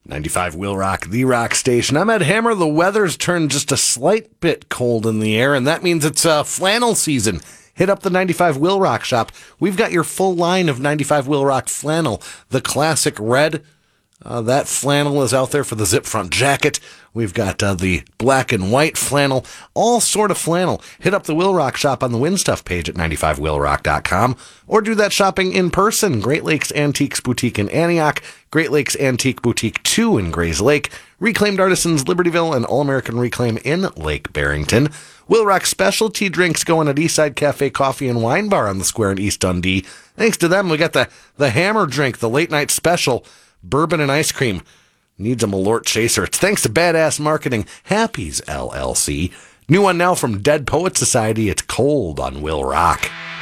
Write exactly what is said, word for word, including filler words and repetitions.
ninety-five Will Rock, the rock station. I'm Ed Hammer. The weather's turned just a slight bit cold in the air, and that means it's uh, flannel season. Hit up the ninety-five Will Rock shop. We've got your full line of ninety-five Will Rock flannel. The classic red, uh, that flannel is out there for the zip front jacket. We've got uh, the black and white flannel, all sort of flannel. Hit up the Will Rock shop on the Win Stuff page at ninety-five will rock dot com, or do that shopping in person. Great Lakes Antiques Boutique in Antioch, Great Lakes Antique Boutique two in Grays Lake, Reclaimed Artisans Libertyville, and All American Reclaim in Lake Barrington. Will Rock specialty drinks going at Eastside Cafe Coffee and Wine Bar on the Square in East Dundee. Thanks to them, we got the, the Hammer drink, the late night special, bourbon and ice cream. Needs a Malort chaser. It's thanks to Badass Marketing, Happy's L L C. New one now from Dead Poet Society. It's Cold on Will Rock.